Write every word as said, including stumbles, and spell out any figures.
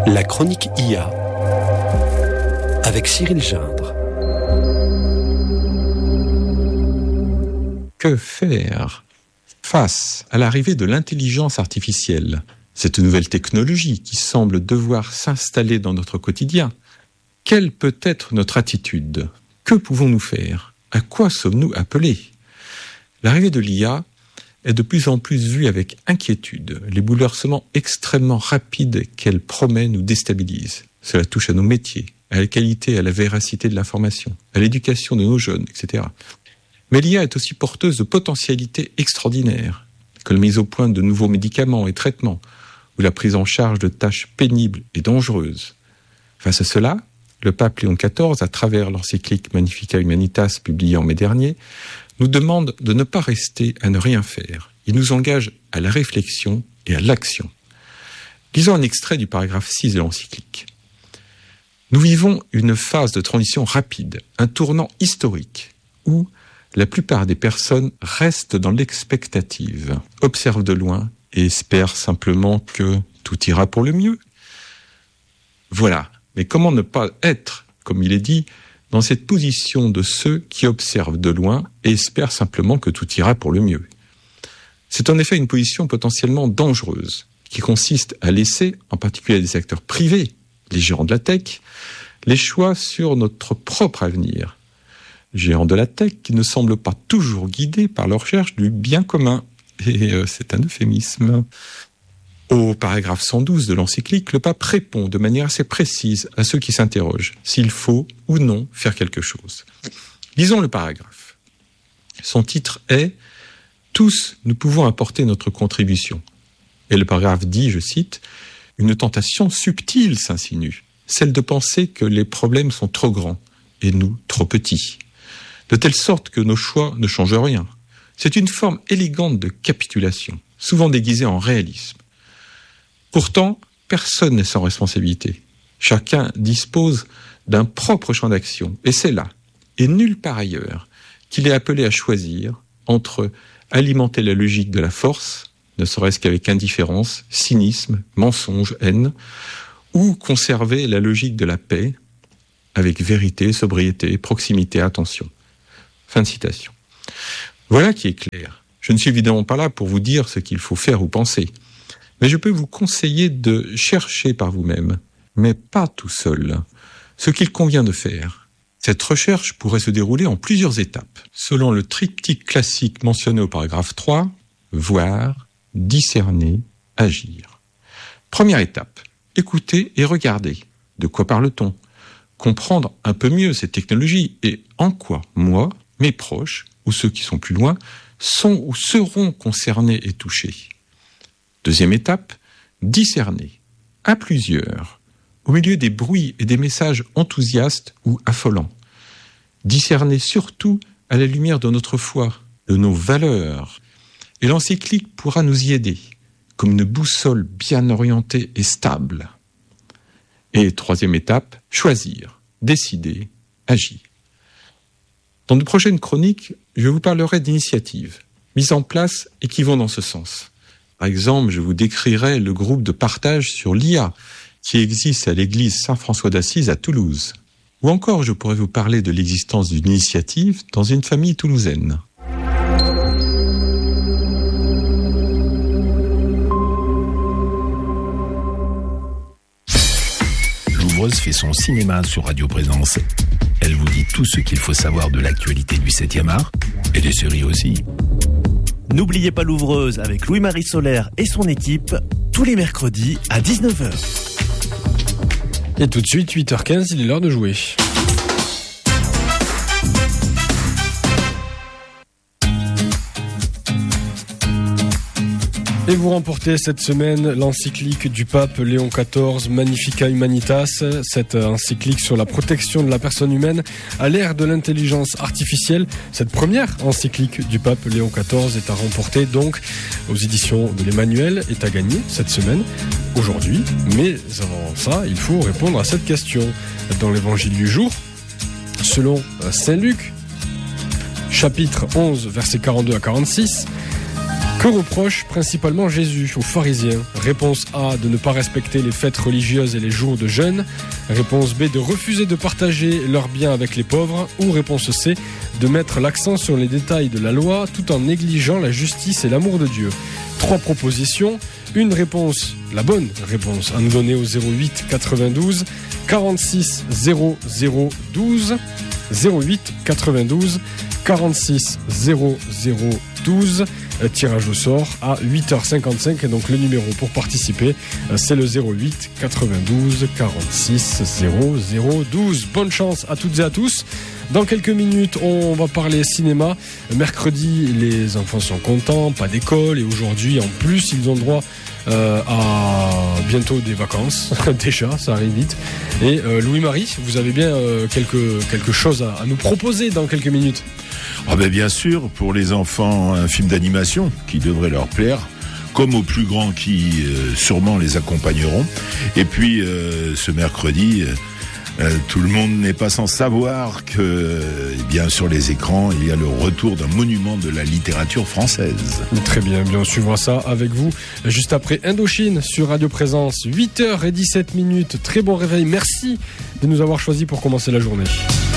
La chronique I A avec Cyril Gindre. Que faire face à l'arrivée de l'intelligence artificielle, cette nouvelle technologie qui semble devoir s'installer dans notre quotidien? Quelle peut être notre attitude? Que pouvons-nous faire? À quoi sommes-nous appelés? L'arrivée de l'I A est de plus en plus vue avec inquiétude. Les bouleversements extrêmement rapides qu'elle promet nous déstabilisent. Cela touche à nos métiers, à la qualité et à la véracité de l'information, à l'éducation de nos jeunes, et cetera. Mais l'I A est aussi porteuse de potentialités extraordinaires, comme la mise au point de nouveaux médicaments et traitements, ou la prise en charge de tâches pénibles et dangereuses. Face à cela, le pape Léon quatorze, à travers l'encyclique Magnificat Humanitas publiée en mai dernier, nous demande de ne pas rester à ne rien faire. Il nous engage à la réflexion et à l'action. Lisons un extrait du paragraphe six de l'encyclique. Nous vivons une phase de transition rapide, un tournant historique, où la plupart des personnes restent dans l'expectative, observent de loin et espèrent simplement que tout ira pour le mieux. Voilà. Mais comment ne pas être, comme il est dit, dans cette position de ceux qui observent de loin et espèrent simplement que tout ira pour le mieux? C'est en effet une position potentiellement dangereuse, qui consiste à laisser, en particulier des acteurs privés, les géants de la tech, les choix sur notre propre avenir. Géants de la tech qui ne semblent pas toujours guidés par la recherche du bien commun. Et euh, c'est un euphémisme. Au paragraphe cent douze de l'encyclique, le pape répond de manière assez précise à ceux qui s'interrogent s'il faut ou non faire quelque chose. Lisons le paragraphe. Son titre est « Tous, nous pouvons apporter notre contribution ». Et le paragraphe dit, je cite, « Une tentation subtile s'insinue, celle de penser que les problèmes sont trop grands et nous trop petits, de telle sorte que nos choix ne changent rien. C'est une forme élégante de capitulation, souvent déguisée en réalisme. Pourtant, personne n'est sans responsabilité. Chacun dispose d'un propre champ d'action, et c'est là, et nulle part ailleurs, qu'il est appelé à choisir entre alimenter la logique de la force, ne serait-ce qu'avec indifférence, cynisme, mensonge, haine, ou conserver la logique de la paix, avec vérité, sobriété, proximité, attention. Fin de citation. Voilà qui est clair. Je ne suis évidemment pas là pour vous dire ce qu'il faut faire ou penser. Mais je peux vous conseiller de chercher par vous-même, mais pas tout seul, ce qu'il convient de faire. Cette recherche pourrait se dérouler en plusieurs étapes, selon le triptyque classique mentionné au paragraphe trois, voir, discerner, agir. Première étape, écouter et regarder. De quoi parle-t-on? Comprendre un peu mieux ces technologies et en quoi moi, mes proches, ou ceux qui sont plus loin, sont ou seront concernés et touchés. Deuxième étape, discerner, à plusieurs, au milieu des bruits et des messages enthousiastes ou affolants. Discerner surtout à la lumière de notre foi, de nos valeurs. Et l'encyclique pourra nous y aider, comme une boussole bien orientée et stable. Et troisième étape, choisir, décider, agir. Dans de prochaines chroniques, je vous parlerai d'initiatives mises en place et qui vont dans ce sens. Par exemple, je vous décrirai le groupe de partage sur l'I A qui existe à l'église Saint-François d'Assise à Toulouse. Ou encore, je pourrais vous parler de l'existence d'une initiative dans une famille toulousaine. Louvreuse fait son cinéma sur Radio Présence. Elle vous dit tout ce qu'il faut savoir de l'actualité du septième art et des séries aussi. N'oubliez pas l'Ouvreuse avec Louis-Marie Solaire et son équipe, tous les mercredis à dix-neuf heures. Et tout de suite, huit heures quinze, il est l'heure de jouer. Et vous remportez cette semaine l'encyclique du pape Léon quatorze, Magnificat Humanitas, cette encyclique sur la protection de la personne humaine à l'ère de l'intelligence artificielle. Cette première encyclique du pape Léon quatorze est à remporter donc aux éditions de l'Emmanuel, est à gagner cette semaine, aujourd'hui. Mais avant ça, il faut répondre à cette question. Dans l'évangile du jour, selon Saint Luc, chapitre onze, versets quarante-deux à quarante-six, Que reproche principalement Jésus aux pharisiens? Réponse A, de ne pas respecter les fêtes religieuses et les jours de jeûne. Réponse B, de refuser de partager leurs biens avec les pauvres. Ou réponse C, de mettre l'accent sur les détails de la loi tout en négligeant la justice et l'amour de Dieu. Trois propositions, une réponse, la bonne réponse, à nous donner au zéro huit quatre-vingt-douze quarante-six zéro zéro douze. zéro huit quatre-vingt-douze quarante-six zéro zéro douze. Tirage au sort à huit heures cinquante-cinq et donc le numéro pour participer c'est le zéro huit quatre-vingt-douze quarante-six zéro zéro douze. Bonne chance à toutes et à tous. Dans quelques minutes, on va parler cinéma. Mercredi, les enfants sont contents, pas d'école et aujourd'hui, en plus, ils ont droit euh, à bientôt des vacances. Déjà, ça arrive vite. Et euh, Louis-Marie, vous avez bien euh, quelque, quelque chose à, à nous proposer dans quelques minutes. Ah ben bien sûr, pour les enfants, un film d'animation qui devrait leur plaire, comme aux plus grands qui euh, sûrement les accompagneront. Et puis, euh, ce mercredi... Euh, Euh, tout le monde n'est pas sans savoir que, eh bien, sur les écrans, il y a le retour d'un monument de la littérature française. Très bien, bien, on suivra ça avec vous juste après Indochine sur Radio Présence, huit heures dix-sept minutes. Très bon réveil, merci de nous avoir choisis pour commencer la journée.